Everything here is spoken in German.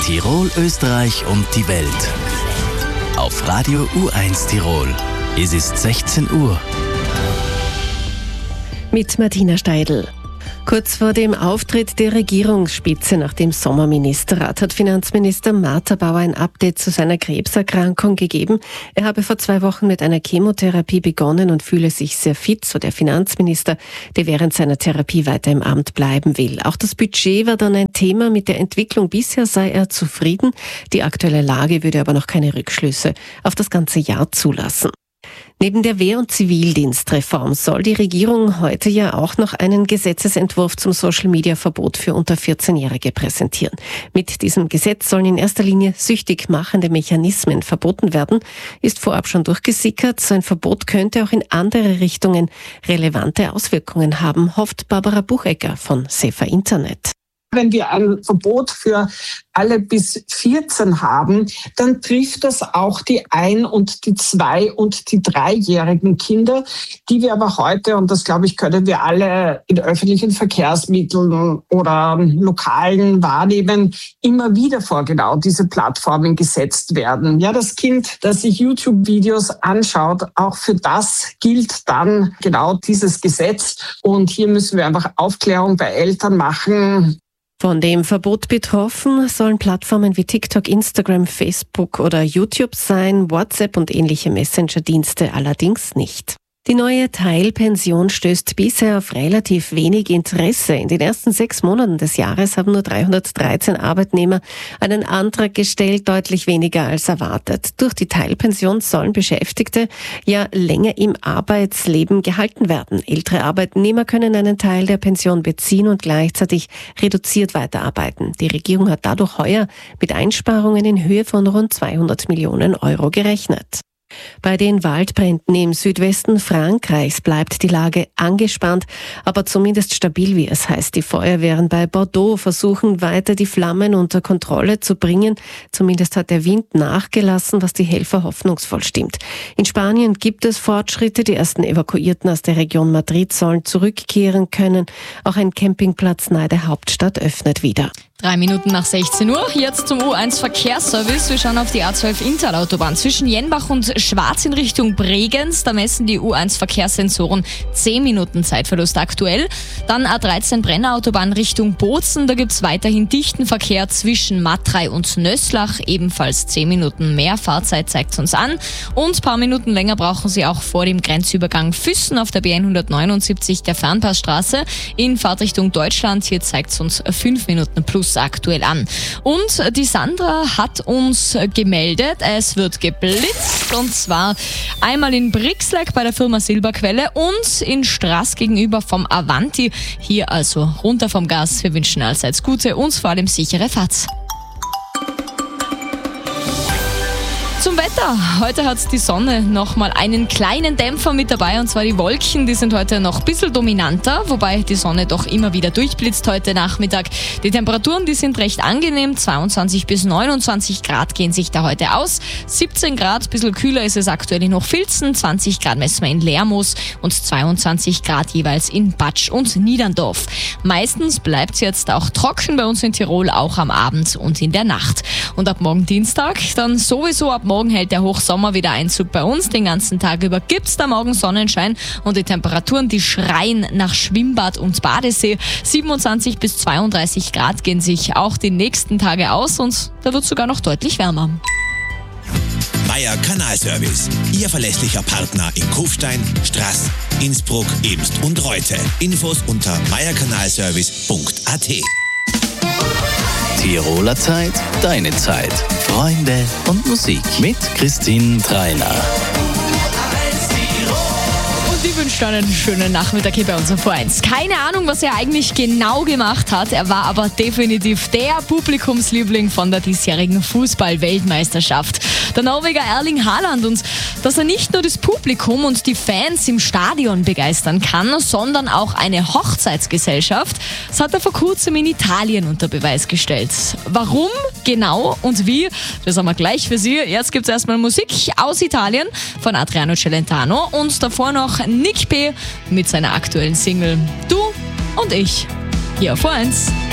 Tirol, Österreich und die Welt. Auf Radio U1 Tirol. Es ist 16 Uhr. Mit Martina Steidl. Kurz vor dem Auftritt der Regierungsspitze nach dem Sommerministerrat hat Finanzminister Martha Bauer ein Update zu seiner Krebserkrankung gegeben. Er habe vor 2 Wochen mit einer Chemotherapie begonnen und fühle sich sehr fit, so der Finanzminister, der während seiner Therapie weiter im Amt bleiben will. Auch das Budget war dann ein Thema. Mit der Entwicklung bisher sei er zufrieden. Die aktuelle Lage würde aber noch keine Rückschlüsse auf das ganze Jahr zulassen. Neben der Wehr- und Zivildienstreform soll die Regierung heute ja auch noch einen Gesetzesentwurf zum Social-Media-Verbot für unter 14-Jährige präsentieren. Mit diesem Gesetz sollen in erster Linie süchtig machende Mechanismen verboten werden. Ist vorab schon durchgesickert. So ein Verbot könnte auch in andere Richtungen relevante Auswirkungen haben, hofft Barbara Buchecker von Safer Internet. Wenn wir ein Verbot für alle bis 14 haben, dann trifft das auch die 1- und die 2- und die 3-jährigen Kinder, die wir aber heute, und das glaube ich, können wir alle in öffentlichen Verkehrsmitteln oder Lokalen wahrnehmen, immer wieder vor genau diese Plattformen gesetzt werden. Ja, das Kind, das sich YouTube-Videos anschaut, auch für das gilt dann genau dieses Gesetz. Und hier müssen wir einfach Aufklärung bei Eltern machen. Von dem Verbot betroffen sollen Plattformen wie TikTok, Instagram, Facebook oder YouTube sein, WhatsApp und ähnliche Messenger-Dienste allerdings nicht. Die neue Teilpension stößt bisher auf relativ wenig Interesse. In den ersten 6 Monaten des Jahres haben nur 313 Arbeitnehmer einen Antrag gestellt, deutlich weniger als erwartet. Durch die Teilpension sollen Beschäftigte ja länger im Arbeitsleben gehalten werden. Ältere Arbeitnehmer können einen Teil der Pension beziehen und gleichzeitig reduziert weiterarbeiten. Die Regierung hat dadurch heuer mit Einsparungen in Höhe von rund 200 Millionen Euro gerechnet. Bei den Waldbränden im Südwesten Frankreichs bleibt die Lage angespannt, aber zumindest stabil, wie es heißt. Die Feuerwehren bei Bordeaux versuchen weiter, die Flammen unter Kontrolle zu bringen. Zumindest hat der Wind nachgelassen, was die Helfer hoffnungsvoll stimmt. In Spanien gibt es Fortschritte. Die ersten Evakuierten aus der Region Madrid sollen zurückkehren können. Auch ein Campingplatz nahe der Hauptstadt öffnet wieder. 3 Minuten nach 16 Uhr, jetzt zum U1 Verkehrsservice. Wir schauen auf die A12 Interlautobahn zwischen Jenbach und Schwaz in Richtung Bregenz. Da messen die U1 Verkehrssensoren 10 Minuten Zeitverlust aktuell. Dann A13 Brenner-Autobahn Richtung Bozen. Da gibt's weiterhin dichten Verkehr zwischen Matrei und Nöslach. Ebenfalls 10 Minuten mehr Fahrzeit zeigt's uns an. Und ein paar Minuten länger brauchen Sie auch vor dem Grenzübergang Füssen auf der B179 der Fernpassstraße in Fahrtrichtung Deutschland. Hier zeigt's uns 5 Minuten plus aktuell an. Und die Sandra hat uns gemeldet, es wird geblitzt, und zwar einmal in Brixleck bei der Firma Silberquelle und in Straß gegenüber vom Avanti. Hier also runter vom Gas. Wir wünschen allseits gute und vor allem sichere Fahrt. Zum Wetter. Heute hat die Sonne nochmal einen kleinen Dämpfer mit dabei, und zwar die Wolken. Die sind heute noch ein bisschen dominanter, wobei die Sonne doch immer wieder durchblitzt heute Nachmittag. Die Temperaturen, die sind recht angenehm. 22 bis 29 Grad gehen sich da heute aus. 17 Grad, ein bisschen kühler ist es aktuell in Hochfilzen. 20 Grad messen wir in Lermoos und 22 Grad jeweils in Batsch und Niederndorf. Meistens bleibt es jetzt auch trocken bei uns in Tirol, auch am Abend und in der Nacht. Und ab morgen Dienstag, dann sowieso ab morgen hält der Hochsommer wieder Einzug bei uns. Den ganzen Tag über gibt's da morgen Sonnenschein und die Temperaturen, die schreien nach Schwimmbad und Badesee. 27 bis 32 Grad gehen sich auch die nächsten Tage aus, und da wird sogar noch deutlich wärmer. Meier Kanalservice, Ihr verlässlicher Partner in Kufstein, Straß, Innsbruck, Emst und Reute. Infos unter meierkanalservice.at. Tiroler Zeit, deine Zeit. Freunde und Musik mit Christine Treiner. Und ich wünsche einen schönen Nachmittag hier bei uns auf U1. Keine Ahnung, was er eigentlich genau gemacht hat. Er war aber definitiv der Publikumsliebling von der diesjährigen Fußball-Weltmeisterschaft. Der Norweger Erling Haaland. Und dass er nicht nur das Publikum und die Fans im Stadion begeistern kann, sondern auch eine Hochzeitsgesellschaft, das hat er vor kurzem in Italien unter Beweis gestellt. Warum, genau und wie, das haben wir gleich für Sie. Jetzt gibt es erstmal Musik aus Italien von Adriano Celentano und davor noch Nick P. mit seiner aktuellen Single Du und ich hier auf U1.